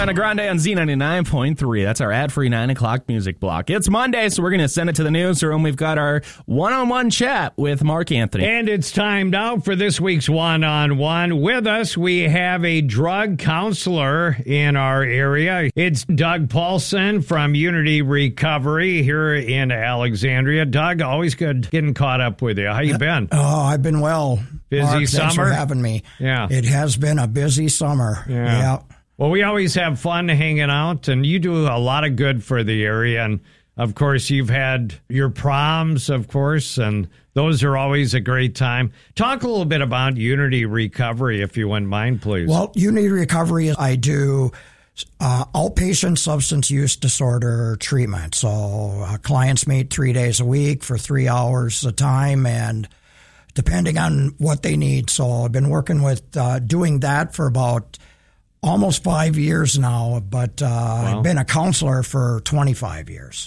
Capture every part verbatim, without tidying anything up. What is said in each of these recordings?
Ariana Grande on Z ninety-nine point three. That's our ad-free nine o'clock music block. It's Monday, so we're going to send it to the newsroom. We've got our one-on-one chat with Mark Anthony. And it's time now for this week's one-on-one. With us, we have a drug counselor in our area. It's Doug Paulson from Unity Recovery here in Alexandria. Doug, always good getting caught up with you. How you been? Oh, I've been well. Busy Mark, summer? Thanks for having me. Yeah. It has been a busy summer. Yeah. yeah. Well, we always have fun hanging out, and you do a lot of good for the area. And, of course, you've had your proms, of course, and those are always a great time. Talk a little bit about Unity Recovery, if you wouldn't mind, please. Well, Unity Recovery, I do uh, outpatient substance use disorder treatment. So uh, clients meet three days a week for three hours a time, and depending on what they need. So I've been working with uh, doing that for about almost five years now, but uh, wow. I've been a counselor for twenty-five years.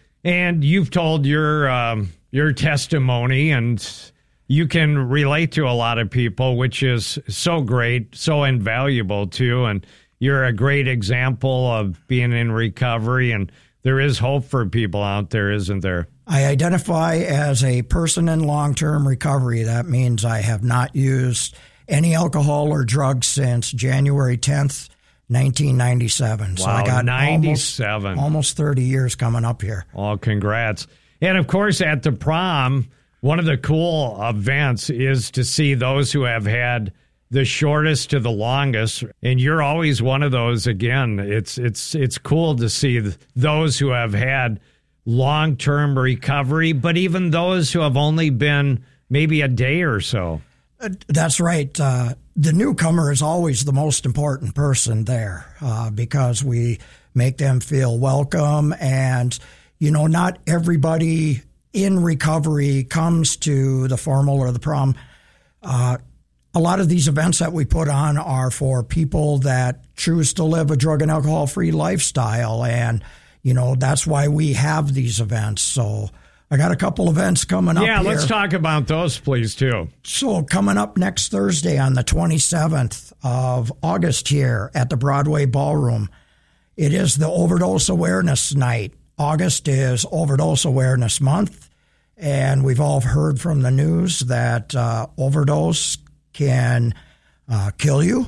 And you've told your um, your testimony, and you can relate to a lot of people, which is so great, so invaluable too. And you're a great example of being in recovery, and there is hope for people out there, isn't there? I identify as a person in long-term recovery. That means I have not used any alcohol or drugs since January tenth, nineteen ninety-seven. Wow, so I got ninety-seven. Almost, almost thirty years coming up here. Oh, congrats. And, of course, at the prom, one of the cool events is to see those who have had the shortest to the longest, and you're always one of those. Again, it's it's it's cool to see those who have had long-term recovery, but even those who have only been maybe a day or so. That's right. Uh, the newcomer is always the most important person there uh, because we make them feel welcome. And, you know, not everybody in recovery comes to the formal or the prom. Uh, a lot of these events that we put on are for people that choose to live a drug and alcohol-free lifestyle. And, you know, that's why we have these events. So I got a couple events coming up. Yeah, here. Let's talk about those, please, too. So coming up next Thursday on the twenty-seventh of August here at the Broadway Ballroom, it is the Overdose Awareness Night. August is Overdose Awareness Month, and we've all heard from the news that uh, overdose can uh, kill you,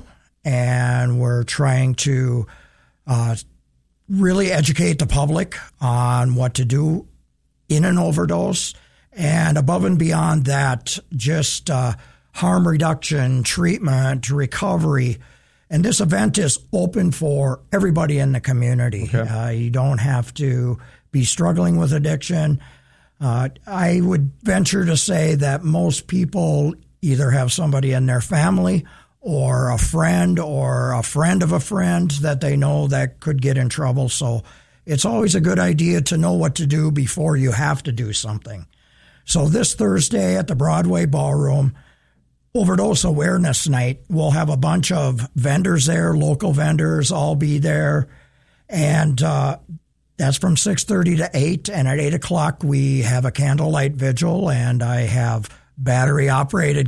and we're trying to uh, really educate the public on what to do in an overdose, and above and beyond that, just uh, harm reduction, treatment, recovery. And this event is open for everybody in the community. Okay. Uh, you don't have to be struggling with addiction. Uh, I would venture to say that most people either have somebody in their family or a friend or a friend of a friend that they know that could get in trouble. So it's always a good idea to know what to do before you have to do something. So this Thursday at the Broadway Ballroom, Overdose Awareness Night, we'll have a bunch of vendors there, local vendors, all be there. And uh, that's from six thirty to eight. And at eight o'clock, we have a candlelight vigil, and I have battery-operated